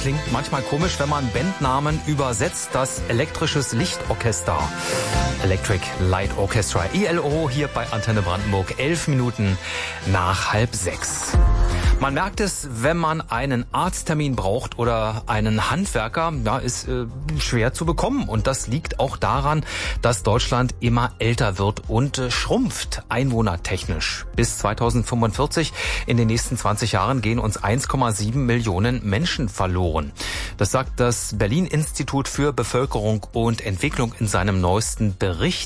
klingt manchmal komisch, wenn man Bandnamen übersetzt. Das Elektrisches Lichtorchester. Electric Light Orchestra. ELO hier bei Antenne Brandenburg. 11 Minuten nach 5:30. Man merkt es, wenn man einen Arzttermin braucht oder einen Handwerker, ja, ist schwer zu bekommen. Und das liegt auch daran, dass Deutschland immer älter wird und schrumpft einwohnertechnisch. Bis 2045, in den nächsten 20 Jahren, gehen uns 1,7 Millionen Menschen verloren. Das sagt das Berlin-Institut für Bevölkerung und Entwicklung in seinem neuesten Bericht.